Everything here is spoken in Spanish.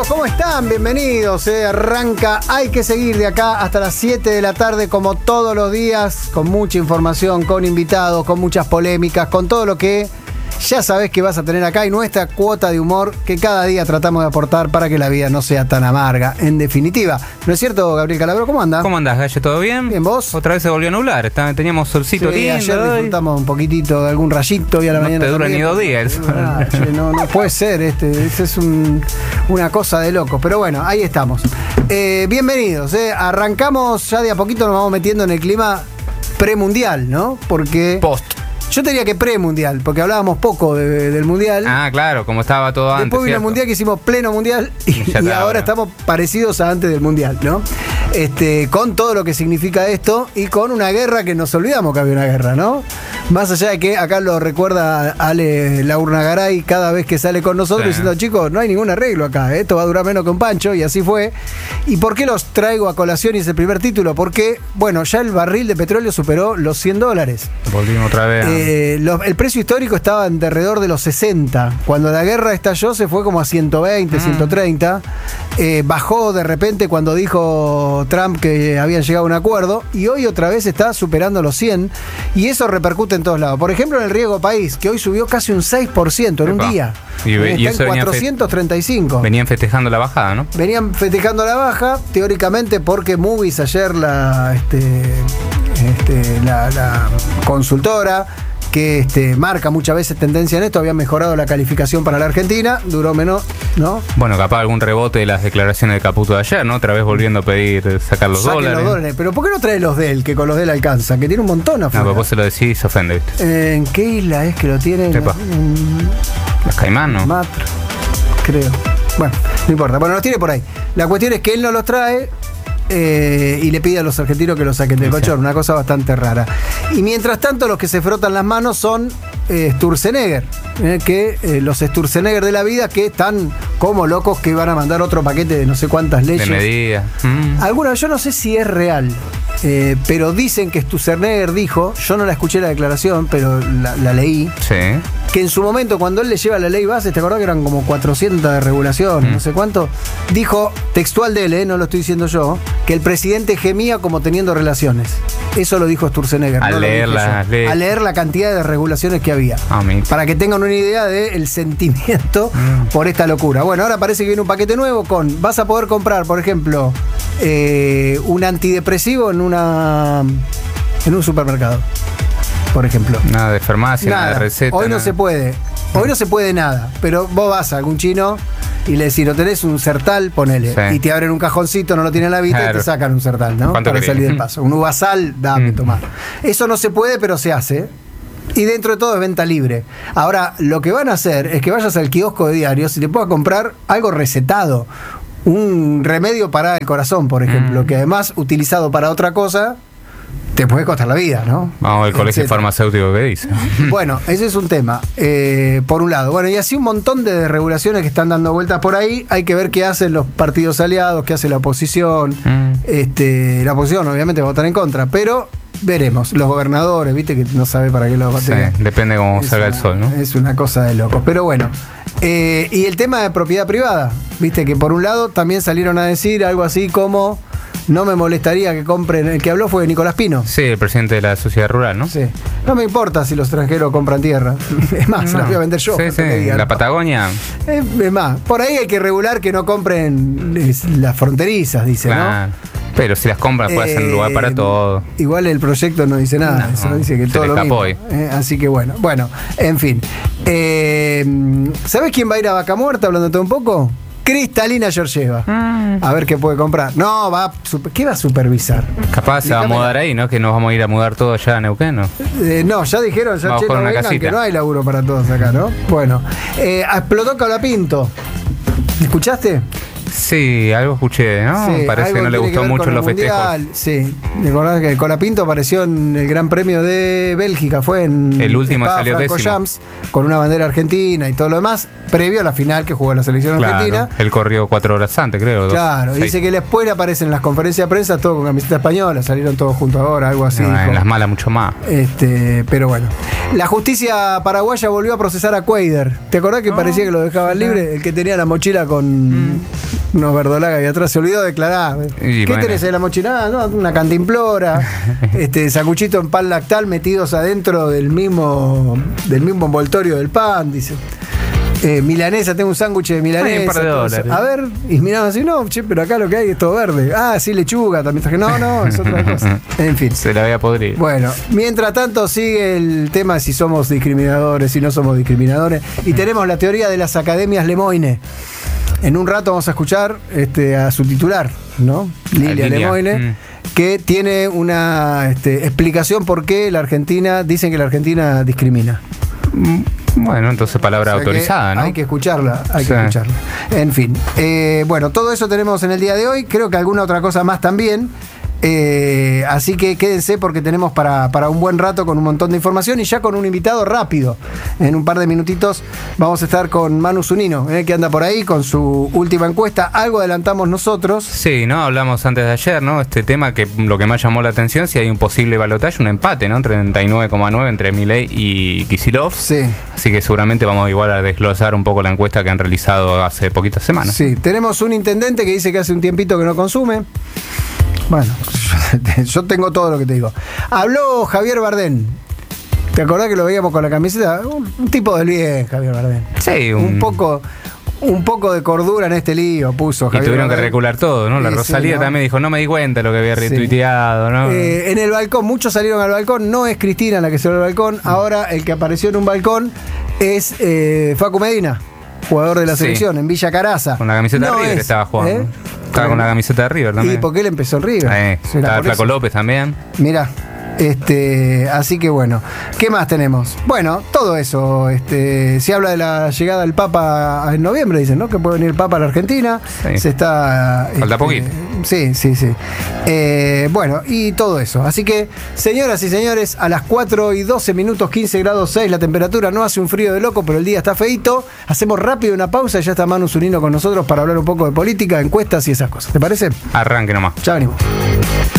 ¿Cómo están? Bienvenidos. Arranca Hay que seguir de acá hasta las 7 de la tarde, como todos los días, con mucha información, con invitados, con muchas polémicas, con todo lo que ya sabés que vas a tener acá y nuestra cuota de humor que cada día tratamos de aportar para que la vida no sea tan amarga, en definitiva. ¿No es cierto, Gabriel Calabro? ¿Cómo andás? ¿Cómo andás, Gallo? ¿Todo bien? Bien, ¿vos? Otra vez se volvió a nublar. Teníamos solcito lindo. Ayer disfrutamos un poquitito de algún rayito y a la mañana. No te dura también. ni 2 días el sol. No puede ser. Ese es una cosa de loco. Pero bueno, ahí estamos. Bienvenidos. Arrancamos ya de a poquito, nos vamos metiendo en el clima premundial, ¿no? Porque... Post. Yo te diría que premundial, porque hablábamos poco del mundial. Ah, claro, como estaba todo antes. Después vino el mundial, que hicimos pleno mundial y ahora estamos parecidos a antes del mundial, ¿no? Con todo lo que significa esto y con una guerra que nos olvidamos que había una guerra, ¿no? Más allá de que acá lo recuerda Ale Laurnagaray cada vez que sale con nosotros, sí, diciendo, chicos, no hay ningún arreglo acá, esto va a durar menos que un pancho, y así fue. ¿Y por qué los traigo a colación y es el primer título? Porque, bueno, ya el barril de petróleo superó los $100. Volvimos otra vez. El precio histórico estaba en alrededor de los 60. Cuando la guerra estalló se fue como a 120, 130. Bajó de repente cuando dijo Trump que habían llegado a un acuerdo y hoy otra vez está superando los 100 y eso repercute en todos lados. Por ejemplo, en el riego país, que hoy subió casi un 6% en un día. Y está en 435. Venían festejando la bajada, ¿no? Venían festejando la baja, teóricamente porque Moody's ayer la consultora que marca muchas veces tendencia en esto, había mejorado la calificación para la Argentina, duró menos, ¿no? Bueno, capaz algún rebote de las declaraciones de Caputo de ayer, ¿no? Otra vez volviendo a pedir sacar los dólares. Pero ¿por qué no trae los de él, que con los de él alcanza? Que tiene un montón afuera. No, pero vos se lo decís y se ofende, ¿viste? ¿En qué isla es que lo tienen? Las Caimán, ¿no? Matra, creo. Bueno, no importa. Bueno, los tiene por ahí. La cuestión es que él no los trae. Y le pide a los argentinos que lo saquen del colchón, una cosa bastante rara. Y mientras tanto, los que se frotan las manos son Sturzenegger, los Sturzenegger de la vida, que están como locos que van a mandar otro paquete de no sé cuántas leyes. De medidas. Alguna, yo no sé si es real, pero dicen que Sturzenegger dijo, yo no la escuché la declaración, pero la leí. Sí. Que en su momento, cuando él le lleva la ley base, ¿te acordás que eran como 400 de regulación, no sé cuánto? Dijo, textual de él, no lo estoy diciendo yo, que el presidente gemía como teniendo relaciones. Eso lo dijo Sturzenegger. Al leer la cantidad de regulaciones que había. Para que tengan una idea del sentimiento por esta locura. Bueno, ahora parece que viene un paquete nuevo vas a poder comprar, por ejemplo, un antidepresivo en un supermercado. Por ejemplo. Nada de farmacia, nada de receta. Hoy no se puede. Hoy no se puede nada. Pero vos vas a algún chino y le decís, no tenés un Sertal, ponele. Sí. Y te abren un cajoncito, no lo tienen a la vista, claro, y te sacan un Sertal, ¿no? Para salir del paso. Un Uvasal, dame, tomar. Eso no se puede, pero se hace. Y dentro de todo es venta libre. Ahora, lo que van a hacer es que vayas al kiosco de diarios y te puedas comprar algo recetado. Un remedio para el corazón, por ejemplo, que además, utilizado para otra cosa, te puede costar la vida, ¿no? Vamos al colegio farmacéutico que dice. Bueno, ese es un tema, por un lado. Bueno, y así un montón de regulaciones que están dando vueltas por ahí. Hay que ver qué hacen los partidos aliados, qué hace la oposición. La oposición obviamente va a votar en contra, pero veremos. Los gobernadores, viste que no sabe para qué lo va a tener. Sí, depende de cómo salga el sol, ¿no? Es una cosa de locos. Pero bueno. Y el tema de propiedad privada, viste que por un lado también salieron a decir algo así como... No me molestaría que compren. El que habló fue Nicolás Pino. Sí, el presidente de la sociedad rural, ¿no? Sí. No me importa si los extranjeros compran tierra. Es más, se las voy a vender yo. Sí, la Patagonia. Es más, por ahí hay que regular que no compren las fronterizas, dice, ¿no? Pero si las compran puede ser un lugar para todo. Igual el proyecto no dice nada. No, eso dice que todo lo mismo. Así que bueno, en fin. ¿Sabes quién va a ir a Vaca Muerta, hablando todo un poco? Cristalina Georgieva. A ver qué puede comprar. No, ¿qué va a supervisar? Capaz se va a mudar ahí, ¿no? Que nos vamos a ir a mudar todos allá a Neuquén, ¿no? No, ya dijeron, ya che, no vengan, que no hay laburo para todos acá, ¿no? Bueno, explotó Colapinto. ¿Escuchaste? Sí, algo escuché, ¿no? Sí, parece que no le gustó mucho los festejos. Sí, recordás que Colapinto apareció en el Gran Premio de Bélgica, fue en el último, salió décimo, con una bandera argentina y todo lo demás, previo a la final que jugó la selección argentina. Él corrió 4 horas antes, creo. Claro, dice que después aparecen en las conferencias de prensa todo con camiseta española, salieron todos juntos ahora, algo así. En las malas mucho más. Pero bueno. La justicia paraguaya volvió a procesar a Cuader. ¿Te acordás que parecía que lo dejaban libre? El que tenía la mochila con unos verdolagas y atrás se olvidó de declarar. ¿Qué tenés en la mochila? No, una cantimplora, sanguchito en pan lactal metidos adentro del mismo envoltorio del pan, dice. Milanesa, tengo un sándwich de milanesa. Un par de dólares. A ver, y miraban así, no, che, pero acá lo que hay es todo verde. Ah, sí, lechuga, también traje. No, es otra cosa. En fin. Se la voy a podrir. Bueno, mientras tanto sigue el tema de si somos discriminadores, si no somos discriminadores. Y tenemos la teoría de las academias Lemoine. En un rato vamos a escuchar a su titular, ¿no? Lilia Lemoine, que tiene una explicación por qué dicen que la Argentina discrimina. Bueno, entonces palabra autorizada, ¿no? Hay que escucharla, escucharla. En fin, bueno, todo eso tenemos en el día de hoy. Creo que alguna otra cosa más también. Así que quédense porque tenemos para un buen rato con un montón de información y ya con un invitado rápido. En un par de minutitos vamos a estar con Manu Zunino, que anda por ahí con su última encuesta. Algo adelantamos nosotros. Sí, ¿no? Hablamos antes de ayer, ¿no? Este tema que lo que más llamó la atención, si hay un posible balotaje, un empate, ¿no? 39,9 entre Milei y Kicillof. Sí. Así que seguramente vamos igual a desglosar un poco la encuesta que han realizado hace poquitas semanas. Sí, tenemos un intendente que dice que hace un tiempito que no consume. Bueno, yo tengo todo lo que te digo. Habló Javier Bardem. ¿Te acordás que lo veíamos con la camiseta? Un tipo del bien, Javier Bardem. Sí, un poco de cordura en este lío puso Javier. Y tuvieron Bardem. que recular todo, ¿no? La Rosalía también dijo, no me di cuenta lo que había retuiteado, ¿no? En el balcón, muchos salieron al balcón. No es Cristina la que salió al balcón. Ahora el que apareció en un balcón es Facu Medina, jugador de la selección, en Villa Caraza. Con la camiseta de River estaba jugando. Estaba con la camiseta de River también. ¿Y por qué él empezó en River? Estaba Flaco López también. Mirá. Así que bueno, ¿qué más tenemos? Bueno, todo eso. Se habla de la llegada del Papa en noviembre, dicen, ¿no? Que puede venir el Papa a la Argentina. Sí. Se está. Falta poquito. Sí. Bueno, y todo eso. Así que, señoras y señores, a las 4:12, 15 grados 6 la temperatura. No hace un frío de loco, pero el día está feíto. Hacemos rápido una pausa y ya está Manu Zunino con nosotros para hablar un poco de política, encuestas y esas cosas. ¿Te parece? Arranque nomás. Ya venimos.